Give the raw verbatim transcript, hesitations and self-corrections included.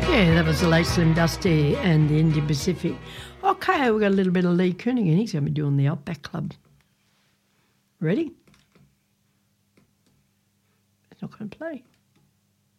Yeah, that was the late Slim Dusty and the Indian Pacific. Okay, we've got a little bit of Lee Kooning, and he's going to be doing the Outback Club. Ready? It's not going to play.